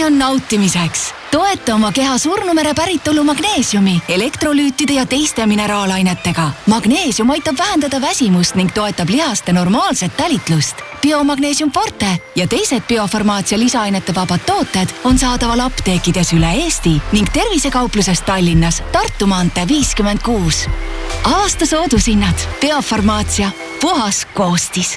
on nautimiseks. Toeta oma keha surnumere päritolu magneesiumi, elektrolüütide ja teiste mineraalainetega. Magneesium aitab vähendada väsimust ning toetab lihaste normaalset talitlust. Biomagneesium Forte ja teised biofarmaatsia lisaainete vabad tooted on saadaval apteekides üle Eesti ning tervisekaupluses Tallinnas, Tartu maantee 56. Aasta soodushinnad. Biofarmaatsia. Puhas koostis.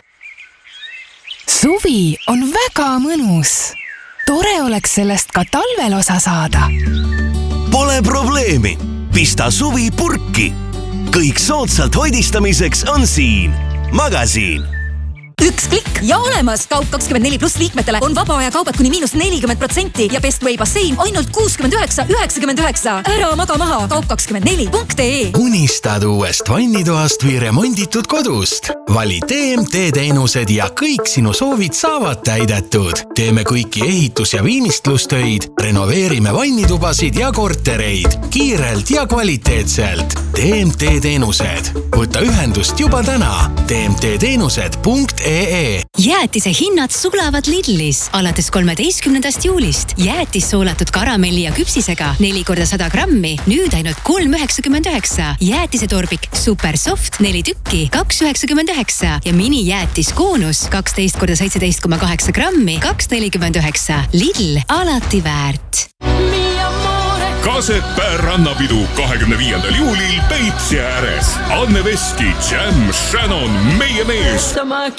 Suvi on väga mõnus. Tore oleks sellest ka talvel osa saada. Pole probleemi. Pista suvi purki. Kõik soodsalt hoidistamiseks on siin. Magasiin. Üks klikk ja olemas! Kaup24+ liikmetele on vaba aja kaubad kuni -40% ja Bestway bassein ainult 69,99. Ära maga maha kaup24.ee. Unistad uuest vannitoast või remonditud kodust. Vali TMT teenused ja kõik sinu soovid saavad täidetud. Teeme kõiki ehitus- ja viimistlustöid, renoveerime vannitubasid ja kortereid kiirelt ja kvaliteetselt. TMT teenused. Võta ühendust juba täna. tmtteenused.ee. Jäätise hinnad sulavad Lidlis. Alates 13. juulist jäätis soolatud karamelli ja küpsisega 4x100 grammi, nüüd ainult 3,99. Jäätisetorbik Super Soft 4 tükki 2,99 ja minijäätis Koonus 12x17,8 grammi 2,49. Lidl, alati väärt. Kasepää rannapidu 25. juulil Peipsi ääres. Anne Veski, Jam, Shannon, meie mees.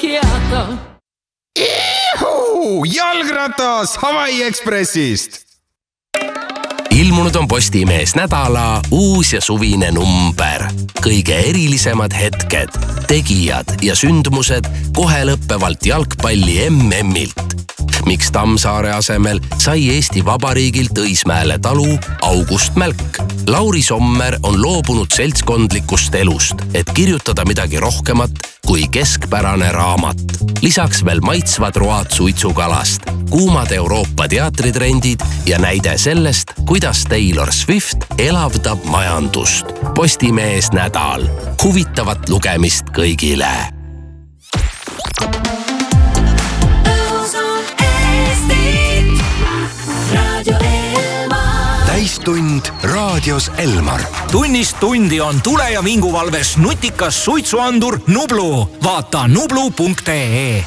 Jalgratas Hawaii Expressist. Ilmunud on Postimees nädala uus ja suvine number. Kõige erilisemad hetked, tegijad ja sündmused kohe lõppevalt jalgpalli MM-ilt. Miks Tammsaare asemel sai Eesti Vabariigilt Õismäele talu August Mälk. Lauri Sommer on loobunud seltskondlikust elust, et kirjutada midagi rohkemat kui keskpärane raamat. Lisaks veel maitsvad road suitsukalast, kuumad Euroopa teatritrendid ja näide sellest, kuidas Taylor Swift elavdab majandust. Postimees nädal. Huvitavat lugemist kõigile. Täistund raadios Elmar. Tunnist tundi on tule- ja vinguvalves nutikas suitsuandur Nublu. Vaata nublu.ee.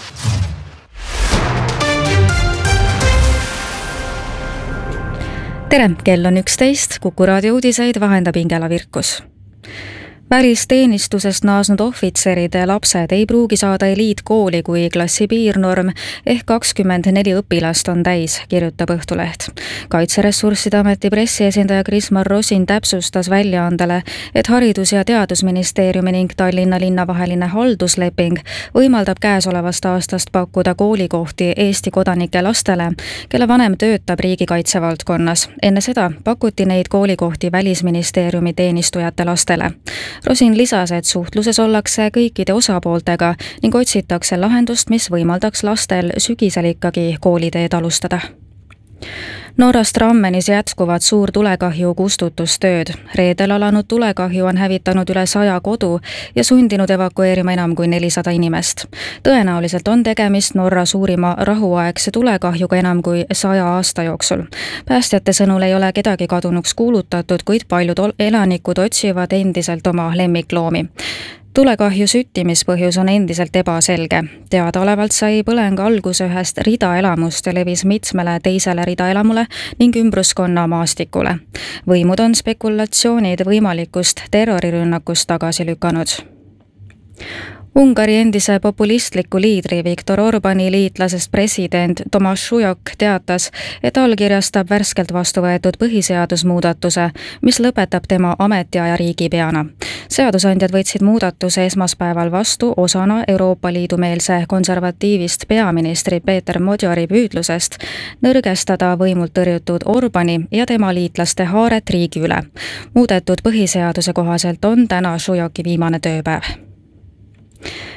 Tere, kell on 11, Kuku raadio uudiseid vahendab Ingela Virkus. Välisteenistusest naasnud ohvitseride lapsed ei pruugi saada eliitkooli, kui klassi piirnorm ehk 24 õpilast on täis, kirjutab Õhtuleht. Kaitseressursside ameti pressiesindaja Krismar Rosin täpsustas väljaandele, et Haridus- ja Teadusministeeriumi ning Tallinna linna vaheline haldusleping võimaldab käesolevast aastast pakkuda koolikohti Eesti kodanike lastele, kelle vanem töötab riigikaitse valdkonnas. Enne seda pakuti neid koolikohti Välisministeeriumi teenistujate lastele. Rosin lisas, et suhtluses ollakse kõikide osapooltega ning otsitakse lahendust, mis võimaldaks lastel sügisel ikkagi kooliteed alustada. Norrast Rammenis jätkuvad suur tulekahju kustutustööd. Reedel alanud tulekahju on hävitanud üle 100 kodu ja sundinud evakueerima enam kui 400 inimest. Tõenäoliselt on tegemist Norra suurima rahuaegse tulekahjuga enam kui 100 aasta jooksul. Päästjate sõnul ei ole kedagi kadunuks kuulutatud, kuid paljud elanikud otsivad endiselt oma lemmikloomi. Tulekahju süttimispõhjus on endiselt ebaselge. Teadaolevalt sai põleng alguse ühest ridaelamust ja levis mitmele teisele ridaelamule ning ümbruskonna maastikule. Võimud on spekulatsioonid võimalikust terrorirünnakust tagasi lükanud. Ungari endise populistliku liidri Viktor Orbani liitlasest president Tomaš Šujok teatas, et allkirjastab värskelt vastu võetud põhiseadusmuudatuse, mis lõpetab tema ametiaja riigipeana. Seadusandjad võtsid muudatuse esmaspäeval vastu osana Euroopa Liidu meelse konservatiivist peaministri Peeter Modjori püüdlusest nõrgestada võimult tõrjutud Orbani ja tema liitlaste haaret riigi üle. Muudetud põhiseaduse kohaselt on täna Šujoki viimane tööpäev.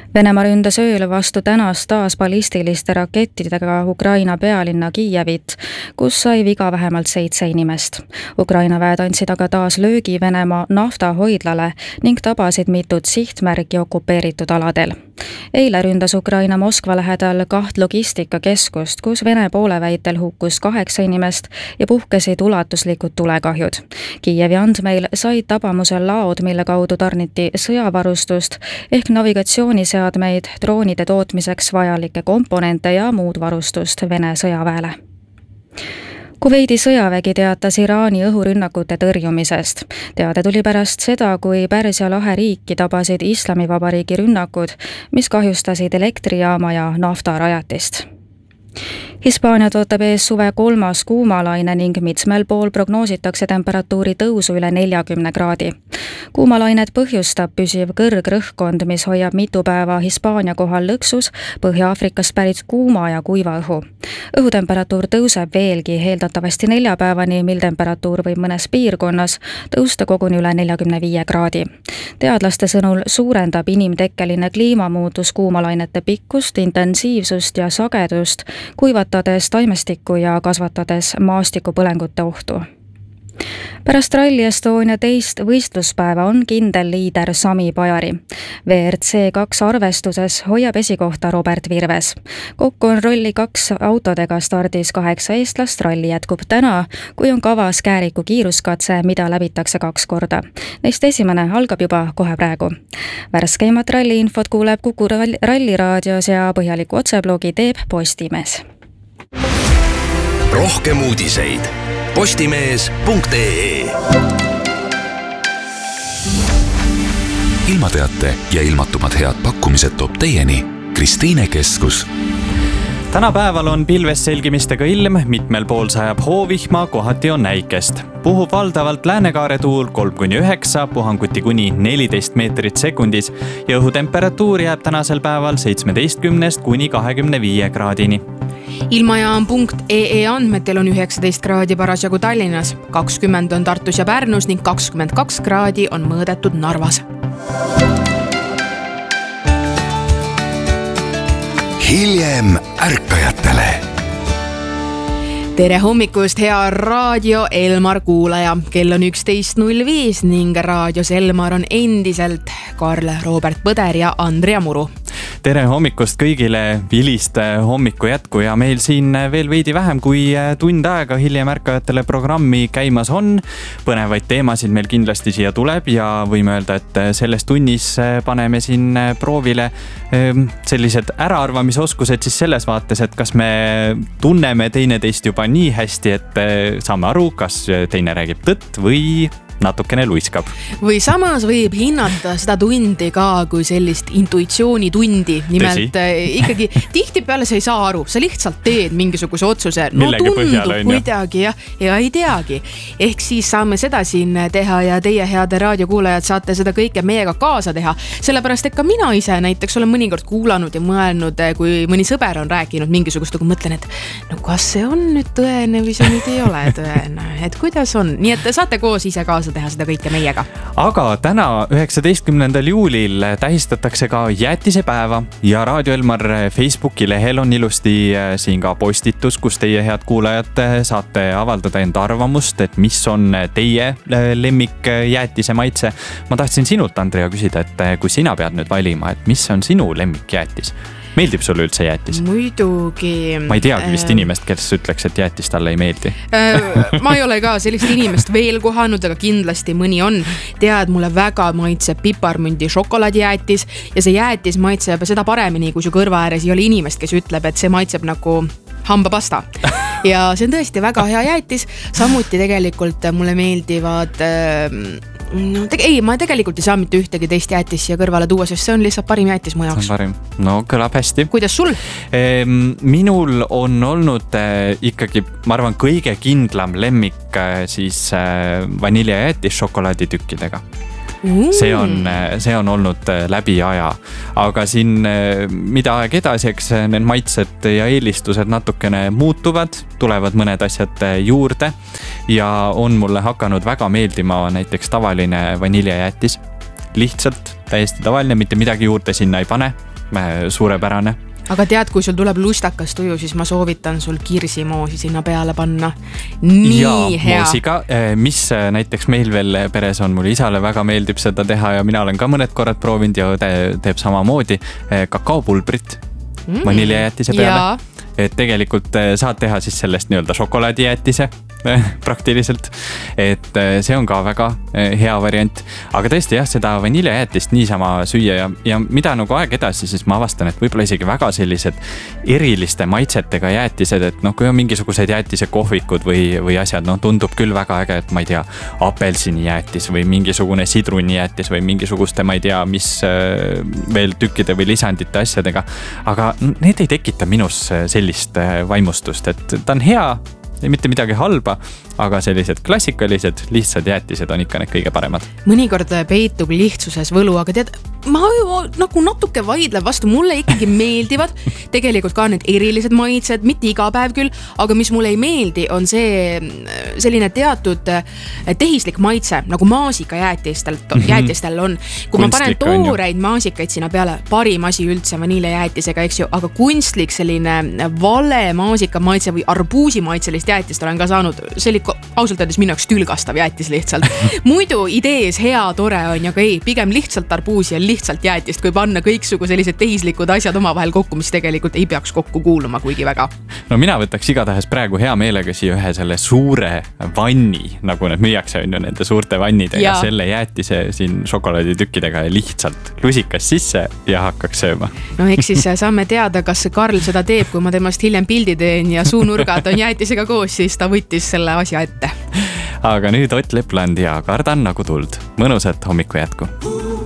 Venemaa ründas ööl vastu tänast taas ballistiliste rakettidega Ukraina pealinna Kiievit, kus sai viga vähemalt 7 inimest. Ukraina väed andsid aga taas löögi Venemaa naftahoidlale ning tabasid mitut sihtmärki okupeeritud aladel. Eile ründas Ukraina Moskva lähedal 2 logistikakeskust, kus Vene poole väitel hukkus 8 inimest ja puhkesid ulatuslikud tulekahjud. Kiievi andmeil said tabamusel laod, mille kaudu tarniti sõjavarustust ehk navigatsiooniseadmeid, droonide tootmiseks vajalikke komponente ja muud varustust Vene sõjaväele. Kuveidi sõjavägi teatas Iraani õhurünnakute tõrjumisest. Teade tuli pärast seda, kui Pärsia lahe riiki tabasid Islamivabariigi rünnakud, mis kahjustasid elektrijaama ja naftarajatist. Hispaaniat ootab ees suve 3. kuumalaine ning mitmel pool prognoositakse temperatuuri tõusu üle 40 kraadi. Kuumalainet põhjustab püsiv kõrgrõhkkond, mis hoiab mitu päeva Hispaania kohal lõksus Põhja-Aafrikast pärit kuuma ja kuiva õhu. Õhutemperatuur tõuseb veelgi eeldatavasti neljapäevani, mil temperatuur võib mõnes piirkonnas tõusta koguni üle 45 kraadi. Teadlaste sõnul suurendab inimtekkeline kliimamuutus kuumalainete pikkust, intensiivsust ja sagedust, kuivatades taimestikku ja kasvatades maastikupõlengute ohtu. Pärast Rally Estonia teist võistluspäeva on kindel liider Sami Pajari. WRC 2 arvestuses hoiab esikohta Robert Virves. Kokku on Rolli 2 autodega stardis 8 eestlast. Ralli jätkub täna, kui on kavas Kääriku kiiruskatse, mida läbitakse 2 korda. Neist esimene algab juba kohe praegu. Värskeimat ralliinfot kuuleb Kuku ralliraadios ja põhjaliku otseblogi teeb Postimees. Rohkem uudiseid postimees.ee. Ilmateate ja ilmatumad head pakkumised toob teieni Kristiine Keskus. Tänapäeval on pilves selgimistega ilm, mitmel pool sajab hoovihma, kohati on näikest. Puhub valdavalt läänekaare tuul 3-9, puhanguti kuni 14 meetrit sekundis ja õhutemperatuur jääb tänasel päeval 17 kuni 25 kraadini. Ilmajaam.ee andmetel on 19 kraadi parasjagu Tallinnas, 20 on Tartus ja Pärnus ning 22 kraadi on mõõdetud Narvas. Hiljem ärkajatele. Tere hommikust, hea Raadio Elmar kuulaja. Kell on 11.05 ning Raadios Elmar on endiselt Karl Robert Põder ja Andrea Muru. Tere hommikust kõigile, vilist hommiku jätku ja meil siin veel veidi vähem kui tund aega hiljem ärkajatele programmi käimas on. Põnevaid teemasid meil kindlasti siia tuleb ja võime öelda, et selles tunnis paneme siin proovile sellised äraarvamisoskused siis selles vaates, et kas me tunneme teineteist juba nii hästi, et saame aru, kas teine räägib tõtt või natukene luiskab. Või samas võib hinnata seda tundi ka kui sellist intuitsioonitundi. Nimelt ikkagi tihtipeale sa ei saa aru, sa lihtsalt teed mingisuguse otsuse. No tundub kuidagi ja ei teagi. Ehk siis saame seda siin teha ja teie heade raadiokuulajad saate seda kõike meiega kaasa teha. Sellepärast, et ka mina ise näiteks olen mõnikord kuulanud ja mõelnud, kui mõni sõber on rääkinud mingisugust, kui mõtlen, et no kas see on nüüd tõene või see nüüd ei ole tõene, et kuidas on. Nii et saate koos ise kaasa teha seda kõike meiega. Aga täna 19. juulil tähistatakse ka jäätisepäeva ja Raadio Elmar Facebooki lehel on ilusti siin ka postitus, kus teie head kuulajad saate avaldada enda arvamust, et mis on teie lemmik jäätise maitse. Ma tahtsin sinult, Andrea, küsida, et kui sina pead nüüd valima, et mis on sinu lemmik jäätis? Meeldib sulle üldse jäätis? Muidugi. Ma ei teagi vist inimest, kes ütleks, et jäätis talle ei meeldi. Ma ei ole ka sellist inimest veel kohanud, aga kindlasti mõni on. Tead, mulle väga maitseb piparmündi šokolaadijäätis ja see jäätis maitseb seda paremini, kui su kõrva ääres ei ole inimest, kes ütleb, et see maitseb nagu hambapasta. Ja see on tõesti väga hea jäätis. Samuti tegelikult mulle meeldivad ma tegelikult ei saa mitte ühtegi teist jäätis siia kõrvale tuua, sest see on lihtsalt parim jäätis mu jaoks. See on parim. No, kõlab hästi. Kuidas sul? Minul on olnud ikkagi, ma arvan, kõige kindlam lemmik siis vaniljajäätis šokolaaditükkidega. See on olnud läbi aja, aga siin mida aeg edasi, eks need maitsed ja eelistused natukene muutuvad, tulevad mõned asjad juurde ja on mulle hakanud väga meeldima näiteks tavaline vaniljajäätis. Lihtsalt täiesti tavaline, mitte midagi juurde sinna ei pane. suurepärane. Aga tead, kui sul tuleb lustakas tuju, siis ma soovitan sul kirsimoosi sinna peale panna. Nii hea. Moosiga, mis näiteks meil veel peres on, mul isale väga meeldib seda teha ja mina olen ka mõned korrad proovinud ja õde teeb samamoodi kakaopulbrit vaniljajäätise peale. Et tegelikult saad teha siis sellest nii-öelda šokolaadijäätise praktiliselt, et see on ka väga hea variant, aga tõesti jah, seda vaniljajäätist niisama süüa ja mida nagu aeg edasi, siis ma avastan, et võib-olla isegi väga sellised eriliste maitsetega jäätised, et kui on mingisugused jäätisekohvikud või asjad, tundub küll väga äge, et ma ei tea, apelsinijäätis või mingisugune sidrunijäätis või mingisuguste, ma ei tea, mis veel tükkide või lisandite asjadega, aga need ei tekita minus sellist vaimustust, et ta on hea, mitte midagi halba, aga sellised klassikalised lihtsad jäätised on ikka need kõige paremad. Mõnikord peitub lihtsuses võlu, aga tead, ma nagu natuke vaidlen vastu, mulle ikkagi meeldivad tegelikult ka need erilised maitsed, mitte iga päev küll, aga mis mulle ei meeldi, on see selline teatud tehislik maitse, nagu maasikajäätistel on. Kui ma panen tooreid maasikaid sinna peale, parim asi üldse vaniljajäätisega, eks ju, aga kunstlik selline vale maasika maitse või arbuusi maitselist jäätist olen ka saanud, see oli ausalt öeldes minu jaoks tülgastav jäätis lihtsalt. Muidu idees hea, tore on, aga ei, pigem lihtsalt arbuusi ja lihtsalt jäätist, kui panna kõiksugu sellised tehislikud asjad omavahel kokku, mis tegelikult ei peaks kokku kuuluma kuigi väga. No mina võtaks igatahes praegu hea meelega siia ühe selle suure vanni, nagu need müüakse on ju nende suurte vannidega, selle jäätise siin šokolaaditükkidega ja lihtsalt lusikas sisse ja hakkaks sööma. No eks siis saame teada, kas Karl seda teeb, kui ma temast hiljem pildi teen ja suunurgad on jäätisega koos, siis ta võttis selle asja ette. Aga nüüd Ott Lepland ja Kardan nagu tuld. Mõnusat hommiku jätku.